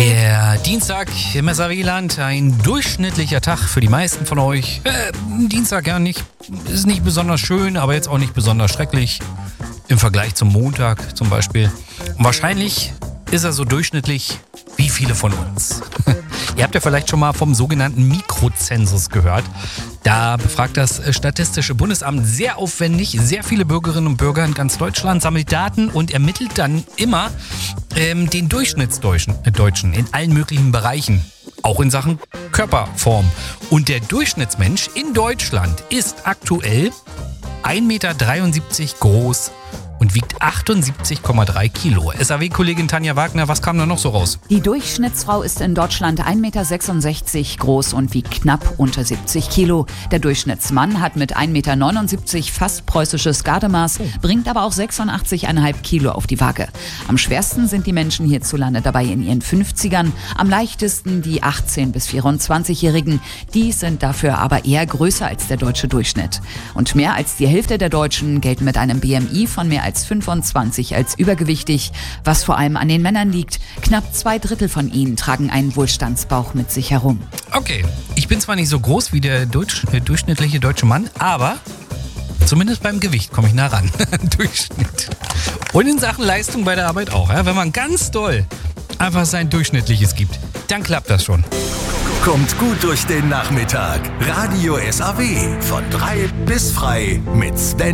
Der Dienstag im SAW-Land, ein durchschnittlicher Tag für die meisten von euch. Dienstag ja ist nicht besonders schön, aber jetzt auch nicht besonders schrecklich im Vergleich zum Montag zum Beispiel. Und wahrscheinlich ist er so durchschnittlich wie viele von uns. Ihr habt ja vielleicht schon mal vom sogenannten Mikrozensus gehört. Da befragt das Statistische Bundesamt sehr aufwendig sehr viele Bürgerinnen und Bürger in ganz Deutschland, sammelt Daten und ermittelt dann immer den Durchschnittsdeutschen in allen möglichen Bereichen. Auch in Sachen Körperform. Und der Durchschnittsmensch in Deutschland ist aktuell 1,73 Meter groß und wiegt 78,3 Kilo. SAW-Kollegin Tanja Wagner, was kam da noch so raus? Die Durchschnittsfrau ist in Deutschland 1,66 Meter groß und wiegt knapp unter 70 Kilo. Der Durchschnittsmann hat mit 1,79 Meter fast preußisches Gardemaß, bringt aber auch 86,5 Kilo auf die Waage. Am schwersten sind die Menschen hierzulande dabei in ihren 50ern, am leichtesten die 18- bis 24-Jährigen. Die sind dafür aber eher größer als der deutsche Durchschnitt. Und mehr als die Hälfte der Deutschen gelten mit einem BMI von mehr als 25 als übergewichtig, was vor allem an den Männern liegt. Knapp 2/3 von ihnen tragen einen Wohlstandsbauch mit sich herum. Okay, ich bin zwar nicht so groß wie der durchschnittliche deutsche Mann, aber zumindest beim Gewicht komme ich nah ran. Durchschnitt. Und in Sachen Leistung bei der Arbeit auch. Ja? Wenn man ganz doll einfach sein Durchschnittliches gibt, dann klappt das schon. Kommt gut durch den Nachmittag. Radio SAW von 3 bis frei mit Sven